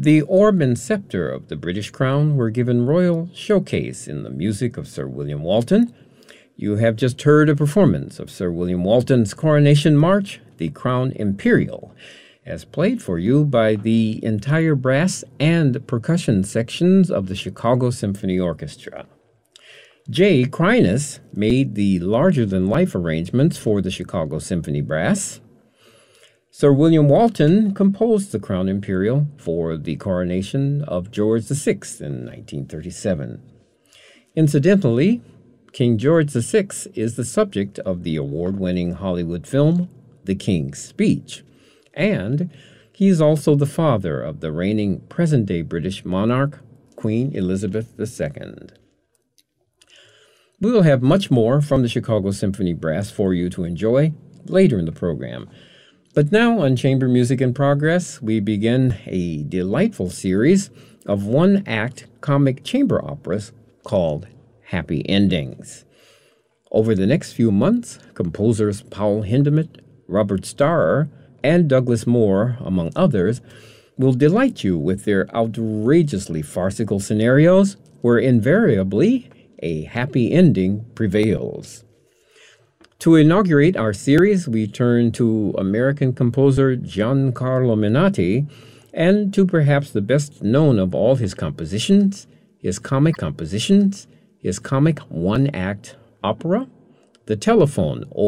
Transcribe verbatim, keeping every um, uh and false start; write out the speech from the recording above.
The orb and scepter of the British crown were given royal showcase in the music of Sir William Walton. You have just heard a performance of Sir William Walton's Coronation March, the Crown Imperial, as played for you by the entire brass and percussion sections of the Chicago Symphony Orchestra. Jay Krynas made the larger-than-life arrangements for the Chicago Symphony Brass. Sir William Walton composed the Crown Imperial for the coronation of George the Sixth in nineteen thirty-seven. Incidentally, King George the Sixth is the subject of the award-winning Hollywood film, The King's Speech, and he is also the father of the reigning present-day British monarch, Queen Elizabeth the Second. We will have much more from the Chicago Symphony Brass for you to enjoy later in the program. But now on Chamber Music in Progress, we begin a delightful series of one-act comic chamber operas called Happy Endings. Over the next few months, composers Paul Hindemith, Robert Starr, and Douglas Moore, among others, will delight you with their outrageously farcical scenarios where invariably a happy ending prevails. To inaugurate our series, we turn to American composer Giancarlo Menotti and to perhaps the best known of all his compositions, his comic compositions, his comic one-act opera, The Telephone, or